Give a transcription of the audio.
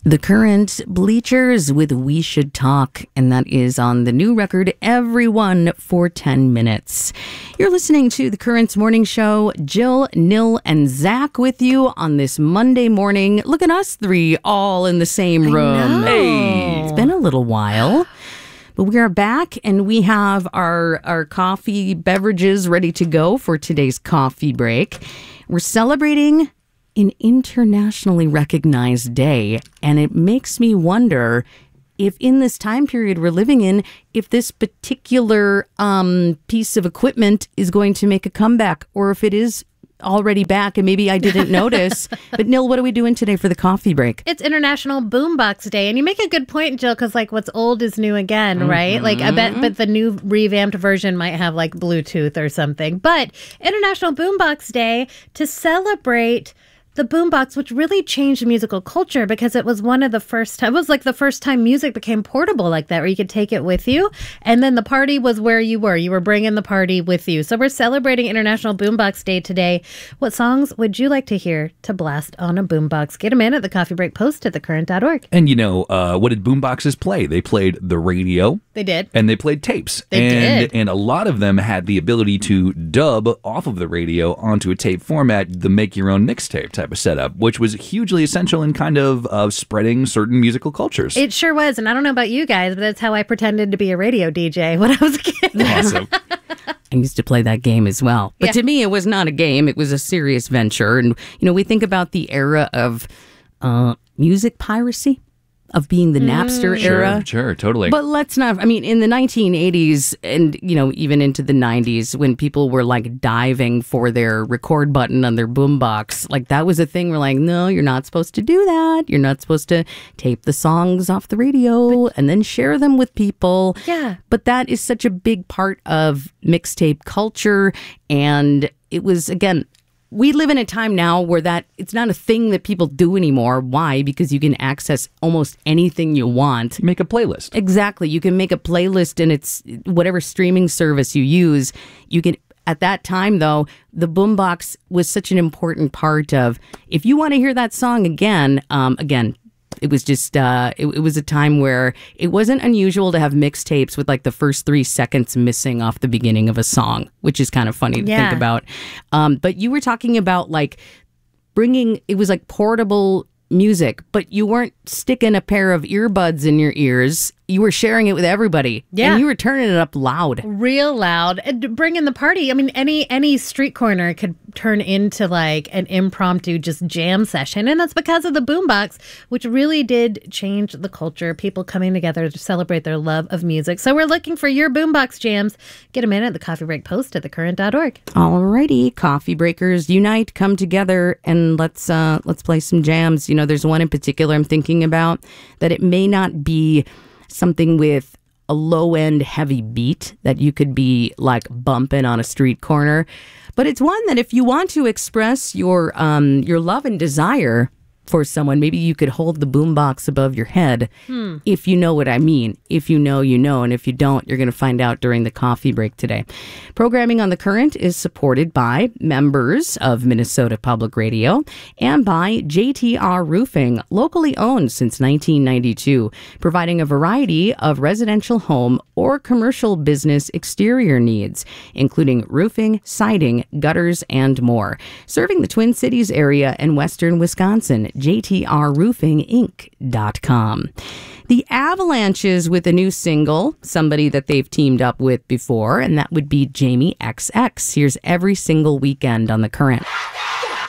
The Current, Bleachers with We Should Talk, and that is on the new record, Everyone for 10 Minutes. You're listening to The Current's morning show. Jill, Nil, and Zach with you on this Monday morning. Look at us three all in the same room. Hey. It's been a little while. But we are back, and we have our coffee beverages ready to go for today's coffee break. We're celebrating an internationally recognized day, and it makes me wonder if in this time period we're living in, if this particular piece of equipment is going to make a comeback, or if it is already back and maybe I didn't notice. But Nil, what are we doing today for the coffee break? It's International Boombox Day, and you make a good point, Jill, because like what's old is new again, right? Like I bet the new revamped version might have like Bluetooth or something. But International Boombox Day to celebrate the boombox, which really changed musical culture because it was one of the first time, it was like the first time music became portable like that, where you could take it with you. And then the party was where you were. You were bringing the party with you. So we're celebrating International Boombox Day today. What songs would you like to hear to blast on a boombox? Get them in at the Coffee Break Post at thecurrent.org. And you know, what did boomboxes play? They played the radio. They did. And they played tapes. They did. And a lot of them had the ability to dub off of the radio onto a tape format, the make your own mixtape type of setup, which was hugely essential in kind of spreading certain musical cultures. It sure was. And I don't know about you guys, but that's how I pretended to be a radio DJ when I was a kid. Awesome. I used to play that game as well. But Yeah. to me, it was not a game. It was a serious venture. And, you know, we think about the era of music piracy, of being the Napster era. Sure, totally. But let's not, I mean, in the 1980s and, you know, even into the 90s, when people were like diving for their record button on their boombox, like that was a thing where like, no, you're not supposed to do that. You're not supposed to tape the songs off the radio and then share them with people. Yeah. But that is such a big part of mixtape culture. And it was, again, we live in a time now where that it's not a thing that people do anymore. Why? Because you can access almost anything you want. Make a playlist. Exactly. You can make a playlist and it's whatever streaming service you use. You can, at that time though, the boombox was such an important part of, if you want to hear that song again, it was just, it was a time where it wasn't unusual to have mixtapes with like the first 3 seconds missing off the beginning of a song, which is kind of funny to think about. But you were talking about like bringing, it was like portable music, but you weren't sticking a pair of earbuds in your ears. You were sharing it with everybody. Yeah. And you were turning it up loud. Real loud. And bring in the party. I mean, any street corner could turn into like an impromptu just jam session. And that's because of the boombox, which really did change the culture. People coming together to celebrate their love of music. So we're looking for your boombox jams. Get them in at the Coffee Break Post at thecurrent.org. Alrighty, coffee breakers unite, come together, and let's play some jams. You know, there's one in particular I'm thinking about that it may not be something with a low-end heavy beat that you could be like bumping on a street corner, but it's one that if you want to express your love and desire for someone, maybe you could hold the boombox above your head, if you know what I mean. If you know, you know, and if you don't, you're going to find out during the coffee break today. Programming on The Current is supported by members of Minnesota Public Radio and by JTR Roofing, locally owned since 1992, providing a variety of residential home or commercial business exterior needs, including roofing, siding, gutters, and more. Serving the Twin Cities area and western Wisconsin, JTRRoofingInc.com. The Avalanches with a new single, somebody that they've teamed up with before, and that would be Jamie XX. Here's Every Single Weekend on The Current.